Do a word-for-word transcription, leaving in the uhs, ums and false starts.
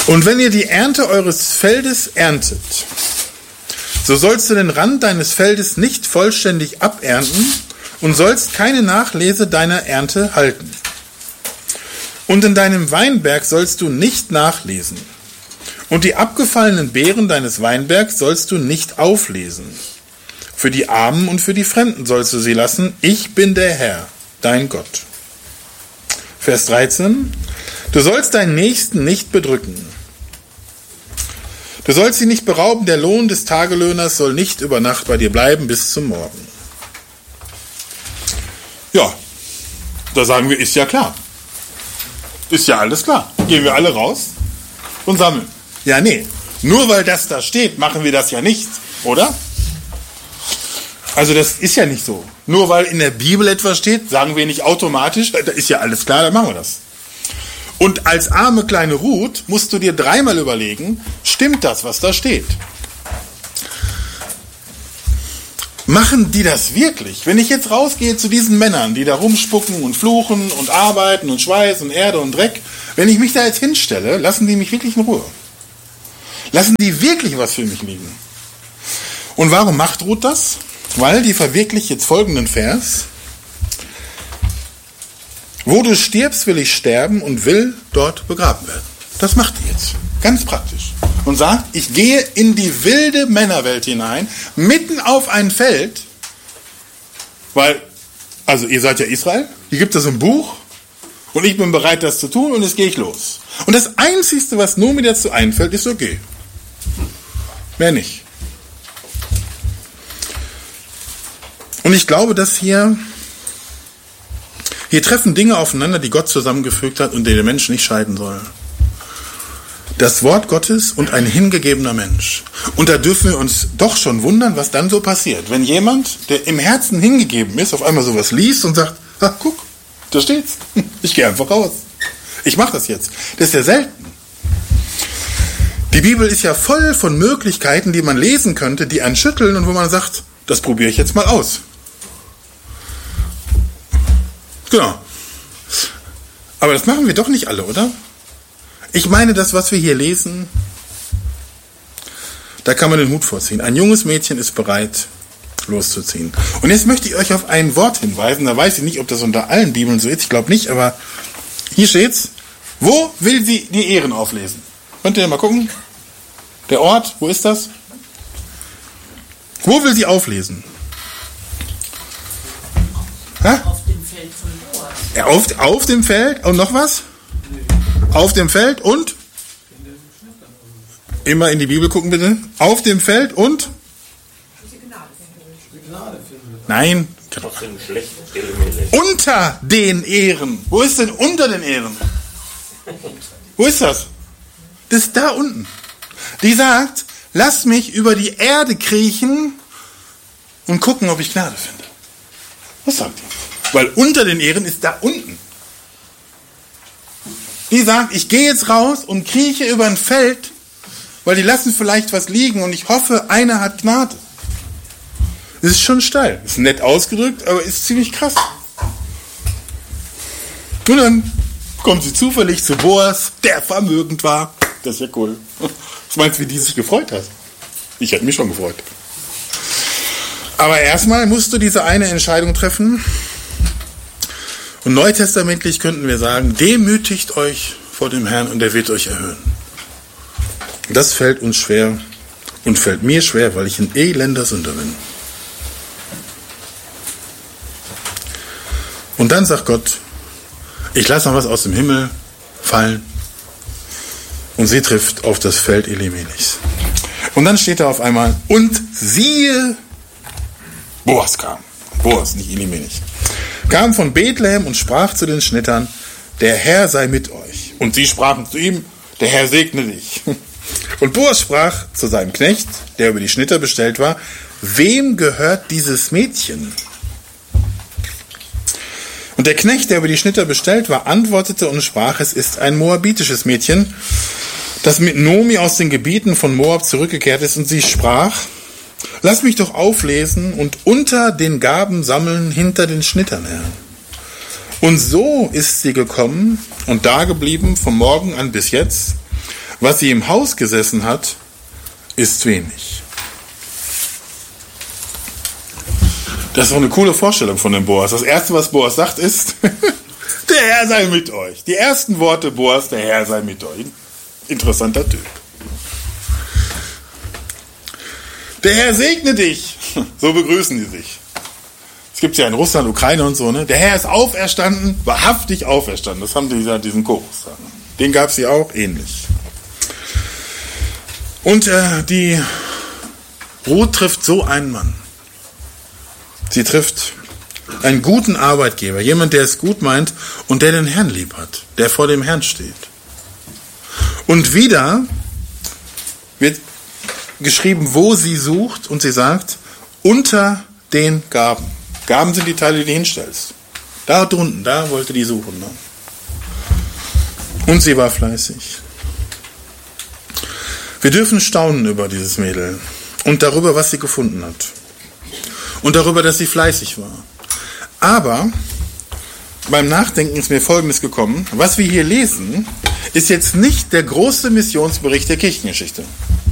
Und wenn ihr die Ernte eures Feldes erntet, so sollst du den Rand deines Feldes nicht vollständig abernten und sollst keine Nachlese deiner Ernte halten. Und in deinem Weinberg sollst du nicht nachlesen. Und die abgefallenen Beeren deines Weinbergs sollst du nicht auflesen. Für die Armen und für die Fremden sollst du sie lassen. Ich bin der Herr, dein Gott. Vers dreizehn. Du sollst deinen Nächsten nicht bedrücken. Du sollst sie nicht berauben. Der Lohn des Tagelöhners soll nicht über Nacht bei dir bleiben bis zum Morgen. Ja, da sagen wir, ist ja klar. Ist ja alles klar. Gehen wir alle raus und sammeln. Ja, nee. Nur weil das da steht, machen wir das ja nicht, oder? Also das ist ja nicht so. Nur weil in der Bibel etwas steht, sagen wir nicht automatisch, da ist ja alles klar, dann machen wir das. Und als arme kleine Ruth musst du dir dreimal überlegen, stimmt das, was da steht? Machen die das wirklich? Wenn ich jetzt rausgehe zu diesen Männern, die da rumspucken und fluchen und arbeiten und Schweiß und Erde und Dreck, wenn ich mich da jetzt hinstelle, lassen die mich wirklich in Ruhe? Lassen die wirklich was für mich liegen? Und warum macht Ruth das? Weil die verwirklicht jetzt folgenden Vers. Wo du stirbst, will ich sterben und will dort begraben werden. Das macht die jetzt. Ganz praktisch. Und sagt, ich gehe in die wilde Männerwelt hinein, mitten auf ein Feld, weil, also ihr seid ja Israel, hier gibt es ein Buch und ich bin bereit, das zu tun und jetzt gehe ich los. Und das Einzige, was nur mir dazu einfällt, ist okay. Mehr nicht. Und ich glaube, dass hier, hier treffen Dinge aufeinander, die Gott zusammengefügt hat und die der Mensch nicht scheiden soll. Das Wort Gottes und ein hingegebener Mensch. Und da dürfen wir uns doch schon wundern, was dann so passiert. Wenn jemand, der im Herzen hingegeben ist, auf einmal sowas liest und sagt, ah, guck, da steht's. Ich gehe einfach raus. Ich mache das jetzt. Das ist ja selten. Die Bibel ist ja voll von Möglichkeiten, die man lesen könnte, die einen schütteln und wo man sagt, das probiere ich jetzt mal aus. Genau. Aber das machen wir doch nicht alle, oder? Ich meine, das, was wir hier lesen, da kann man den Hut vorziehen. Ein junges Mädchen ist bereit, loszuziehen. Und jetzt möchte ich euch auf ein Wort hinweisen. Da weiß ich nicht, ob das unter allen Bibeln so ist. Ich glaube nicht, aber hier steht's. Wo will sie die Ehren auflesen? Könnt ihr mal gucken? Der Ort, wo ist das? Wo will sie auflesen? Ha? Auf dem Feld von Boas. Ja, auf, auf dem Feld und noch was? Auf dem Feld und? Immer in die Bibel gucken bitte. Auf dem Feld und? Nein. Unter den Ehren. Wo ist denn unter den Ehren? Wo ist das? Das ist da unten. Die sagt, lass mich über die Erde kriechen und gucken, ob ich Gnade finde. Was sagt die? Weil unter den Ehren ist da unten. Die sagt, ich gehe jetzt raus und krieche über ein Feld, weil die lassen vielleicht was liegen und ich hoffe, einer hat Gnade. Das ist schon steil. Ist nett ausgedrückt, aber ist ziemlich krass. Und dann kommt sie zufällig zu Boas, der vermögend war. Das ist ja cool. Was meinst du, wie die sich gefreut hat? Ich hätte mich schon gefreut. Aber erstmal musst du diese eine Entscheidung treffen. Und neutestamentlich könnten wir sagen, demütigt euch vor dem Herrn und er wird euch erhöhen. Das fällt uns schwer und fällt mir schwer, weil ich ein elender Sünder bin. Und dann sagt Gott, ich lasse noch was aus dem Himmel fallen und sie trifft auf das Feld Elimelechs. Und dann steht da auf einmal, und siehe, Boas kam. Boas, nicht Elimelech. Kam von Bethlehem und sprach zu den Schnittern, der Herr sei mit euch. Und sie sprachen zu ihm, der Herr segne dich. Und Boas sprach zu seinem Knecht, der über die Schnitter bestellt war, wem gehört dieses Mädchen? Und der Knecht, der über die Schnitter bestellt war, antwortete und sprach, es ist ein moabitisches Mädchen, das mit Nomi aus den Gebieten von Moab zurückgekehrt ist. Und sie sprach, lass mich doch auflesen und unter den Gaben sammeln hinter den Schnittern her. Und so ist sie gekommen und dageblieben vom Morgen an bis jetzt, Was sie im Haus gesessen hat, ist wenig. Das ist doch eine coole Vorstellung von dem Boas. Das Erste, was Boas sagt, ist, der Herr sei mit euch. Die ersten Worte Boas, der Herr sei mit euch. Interessanter Typ. Der Herr segne dich. So begrüßen die sich. Es gibt ja in Russland, Ukraine und so, ne? Der Herr ist auferstanden, wahrhaftig auferstanden. Das haben die ja diesen Chorus. Den gab es hier auch ähnlich. Und äh, die Ruth trifft so einen Mann. Sie trifft einen guten Arbeitgeber, jemand, der es gut meint und der den Herrn lieb hat, der vor dem Herrn steht. Und wieder wird geschrieben, wo sie sucht, und sie sagt, unter den Gaben. Gaben sind die Teile, die du hinstellst. Da drunten, da wollte die suchen. Ne? Und sie war fleißig. Wir dürfen staunen über dieses Mädel und darüber, was sie gefunden hat. Und darüber, dass sie fleißig war. Aber beim Nachdenken ist mir Folgendes gekommen. Was wir hier lesen, ist jetzt nicht der große Missionsbericht der Kirchengeschichte.